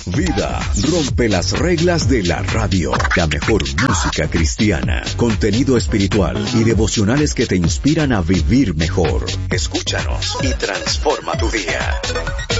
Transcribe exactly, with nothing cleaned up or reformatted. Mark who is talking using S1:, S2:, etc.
S1: Vida rompe las reglas de la radio. La mejor música cristiana, contenido espiritual y devocionales que te inspiran a vivir mejor. Escúchanos y transforma tu día.